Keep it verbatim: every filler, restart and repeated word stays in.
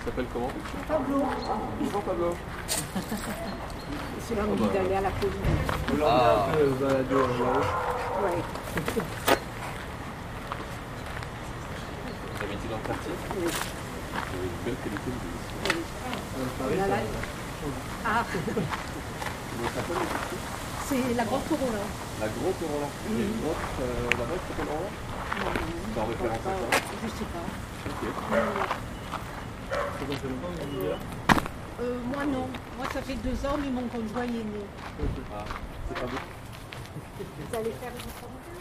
Ça s'appelle comment? Pablo. Bonjour Pablo. C'est l'envie d'aller à la colline. Vous l'emmenez un peu balader au là-haut. Ouais. Vous habitez dans le quartier? Oui. Vous avez une belle qualité de vie. Oui. Paris, On a ça la- va. Ah, Comment ça s'appelle le quartier? c'est la Grande Corolla. La Grotte Corolla. Il y a une grotte euh, là-bas qui s'appelle Corolla? Non, C'est en référence à ça? je sais pas. Ok. Ça fait longtemps que vous êtes là? Euh, moi non. Moi ça fait deux ans, mais mon conjoint il est né. Ah, c'est pas beau. Vous allez faire une formation?